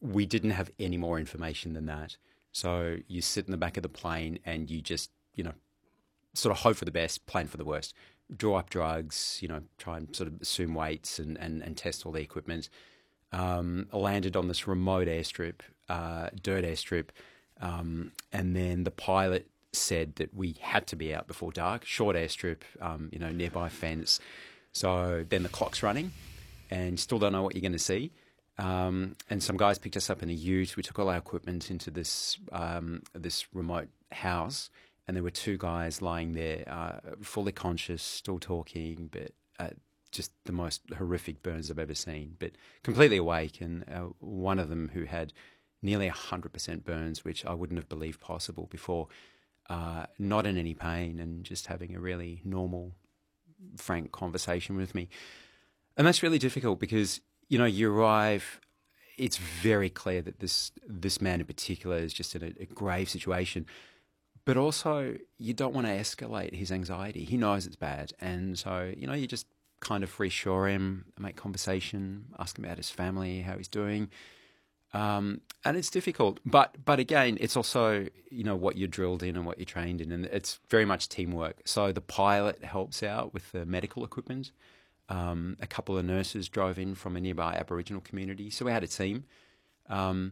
we didn't have any more information than that. So you sit in the back of the plane and you just, sort of hope for the best, plan for the worst. Draw up drugs, try and sort of assume weights and test all the equipment. Landed on this remote airstrip, dirt airstrip, and then the pilot said that we had to be out before dark. Short airstrip, nearby fence. So then the clock's running, and still don't know what you're going to see. And some guys picked us up in a ute. We took all our equipment into this remote house, and there were two guys lying there, fully conscious, still talking, but just the most horrific burns I've ever seen, but completely awake. And one of them who had nearly 100% burns, which I wouldn't have believed possible before, not in any pain and just having a really normal, frank conversation with me. And that's really difficult because, you arrive, it's very clear that this man in particular is just in a grave situation. But also, you don't want to escalate his anxiety. He knows it's bad. And so, you just kind of reassure him, make conversation, ask him about his family, how he's doing. And it's difficult. But again, it's also, what you're drilled in and what you're trained in. And it's very much teamwork. So the pilot helps out with the medical equipment. A couple of nurses drove in from a nearby Aboriginal community. So we had a team. And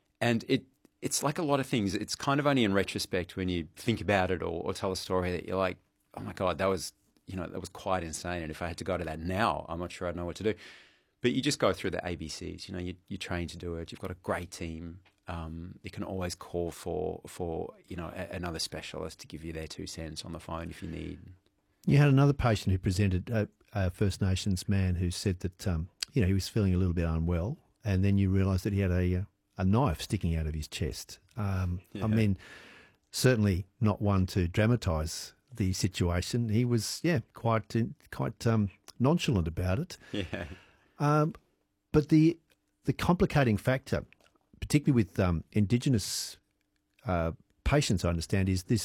it's like a lot of things. It's kind of only in retrospect when you think about it or tell a story that you're like, oh my God, that was quite insane. And if I had to go to that now, I'm not sure I'd know what to do. But you just go through the ABCs. You train to do it. You've got a great team. You can always call for another specialist to give you their 2 cents on the phone if you need. You had another patient who presented, a First Nations man who said that he was feeling a little bit unwell, and then you realised that he had a knife sticking out of his chest. I mean, certainly not one to dramatise the situation. He was, quite nonchalant about it. Yeah. But the complicating factor, particularly with Indigenous patients, I understand, is